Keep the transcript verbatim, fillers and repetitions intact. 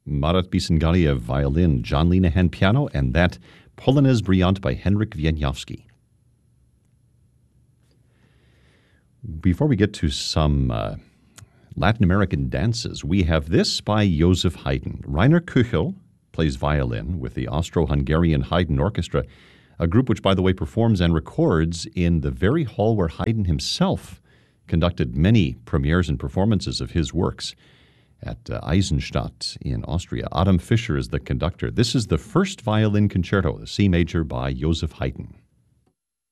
Marat Bisangalia violin, John Linehan piano, and that Polonaise Brillante by Henryk Wieniawski. Before we get to some uh, Latin American dances, we have this by Joseph Haydn. Rainer Kuchel plays violin with the Austro-Hungarian Haydn Orchestra, a group which, by the way, performs and records in the very hall where Haydn himself conducted many premieres and performances of his works at uh, Eisenstadt in Austria. Adam Fischer is the conductor. This is the first violin concerto, the C major by Joseph Haydn.